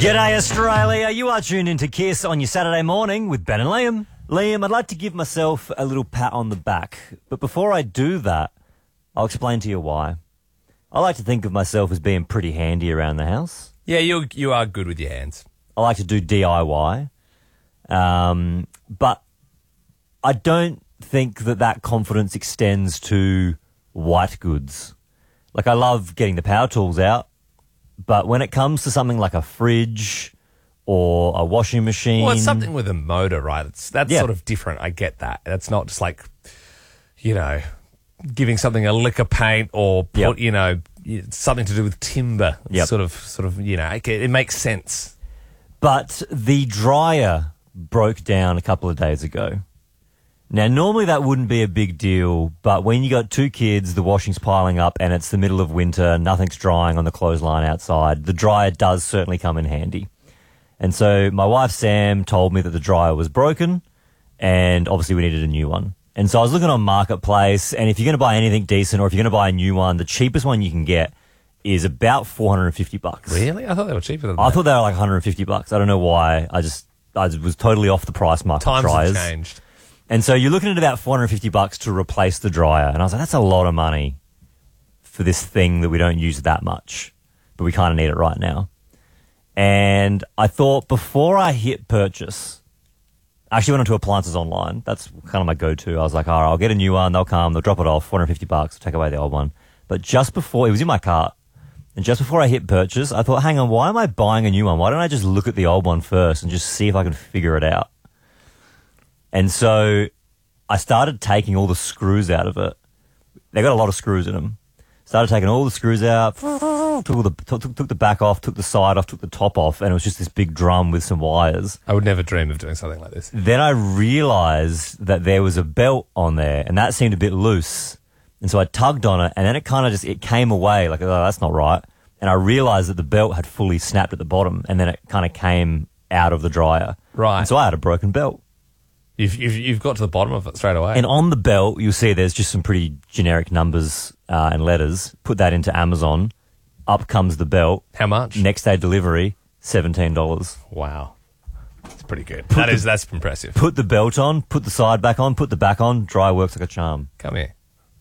G'day, Australia. You are tuned into Kiss on your Saturday morning with Ben and Liam. Liam, I'd like to give myself a little pat on the back. But before I do that, I'll explain to you why. I like to think of myself as being pretty handy around the house. Yeah, you are good with your hands. I like to do DIY. But I don't think that confidence extends to white goods. Like, I love getting the power tools out, but when it comes to something like a fridge or a washing machine... Well, it's something with a motor, right? That's Yeah. sort of different. I get that. That's not just like, giving something a lick of paint or put, Yep. something to do with timber. Yep. Sort of, it makes sense. But the dryer broke down a couple of days ago. Now, normally that wouldn't be a big deal, but when you got two kids, the washing's piling up and it's the middle of winter, nothing's drying on the clothesline outside, the dryer does certainly come in handy. And so my wife, Sam, told me that the dryer was broken and obviously we needed a new one. And so I was looking on Marketplace, and if you're going to buy anything decent or if you're going to buy a new one, the cheapest one you can get is about $450. Really? I thought they were cheaper than that. I thought they were like $150. I don't know why. I was totally off the price mark. Times dryers. have changed. And so you're looking at about $450 to replace the dryer. And I was like, that's a lot of money for this thing that we don't use that much, but we kind of need it right now. And I thought before I hit purchase, I actually went onto Appliances Online. That's kind of my go-to. I was like, all right, I'll get a new one. They'll come. They'll drop it off. $450. I'll take away the old one. But just before, it was in my cart. And just before I hit purchase, I thought, hang on, why am I buying a new one? Why don't I just look at the old one first and just see if I can figure it out? And so I started taking all the screws out of it. They got a lot of screws in them. Started taking all the screws out, took the back off, took the side off, took the top off, and it was just this big drum with some wires. I would never dream of doing something like this. Then I realized that there was a belt on there, and that seemed a bit loose. And so I tugged on it, and then it came away, like, oh, that's not right. And I realized that the belt had fully snapped at the bottom, and then it kind of came out of the dryer. Right. And so I had a broken belt. You've got to the bottom of it straight away. And on the belt, you'll see there's just some pretty generic numbers and letters. Put that into Amazon. Up comes the belt. How much? Next day delivery, $17. Wow. That's pretty good. That's impressive. Put the belt on, put the side back on, put the back on. Dryer works like a charm. Come here.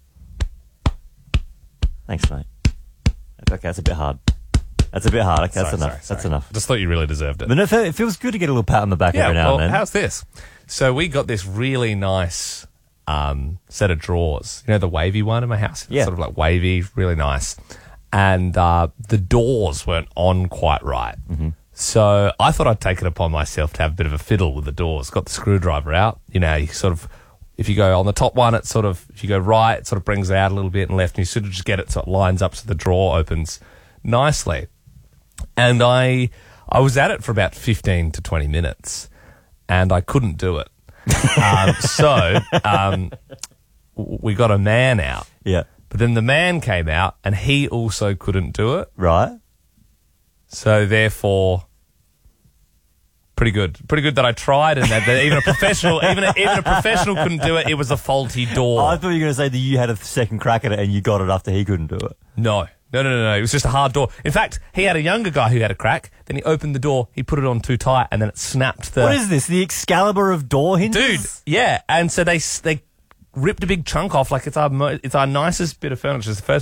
Thanks, mate. Okay, that's a bit hard. That's a bit hard. Okay, that's enough. That's enough. Just thought you really deserved it. But no, it feels good to get a little pat on the back every now and then. How's this? So we got this really nice set of drawers. You know, the wavy one in my house? Yeah. Sort of like wavy, really nice. And the doors weren't on quite right. Mm-hmm. So I thought I'd take it upon myself to have a bit of a fiddle with the doors. Got the screwdriver out. You know, you sort of, if you go on the top one, it sort of, if you go right, it sort of brings it out a little bit, and left, and you sort of just get it so it lines up so the drawer opens nicely. And I was at it for about 15 to 20 minutes, and I couldn't do it. So we got a man out. Yeah. But then the man came out, and he also couldn't do it. Right. So therefore, pretty good. Pretty good that I tried, and that even a professional, even a professional couldn't do it. It was a faulty door. I thought you were going to say that you had a second crack at it and you got it after he couldn't do it. No. It was just a hard door. In fact, he had a younger guy who had a crack. Then he opened the door, he put it on too tight, and then it snapped the... What is this? The Excalibur of door hinges? Dude, yeah. And so they ripped a big chunk off. Like, it's our nicest bit of furniture. It's the first